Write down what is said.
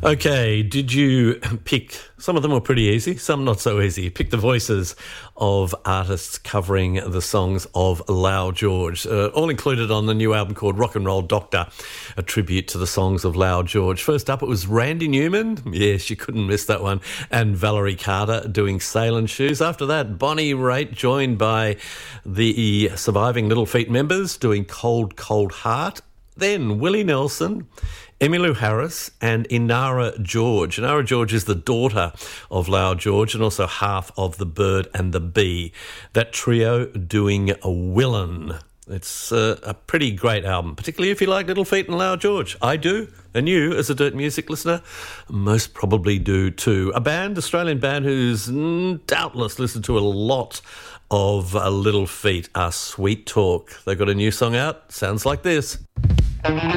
Okay, did you pick, some of them were pretty easy, some not so easy. Pick the voices of artists covering the songs of Lau George, all included on the new album called Rock and Roll Doctor, a tribute to the songs of Lau George. First up, it was Randy Newman, yes, you couldn't miss that one, and Valerie Carter doing Sail and Shoes. After that, Bonnie Raitt, joined by the surviving Little Feat members, doing Cold, Cold Heart. Then Willie Nelson, Emmylou Harris and Inara George. Inara George is the daughter of Lau George and also half of The Bird and the Bee. That trio doing a Willin'. It's a pretty great album, particularly if you like Little Feat and Lau George. I do, and you, as a Dirt Music listener, most probably do too. A band, Australian band, who's doubtless listened to a lot of Little Feat are Sweet Talk. They've got a new song out, sounds like this.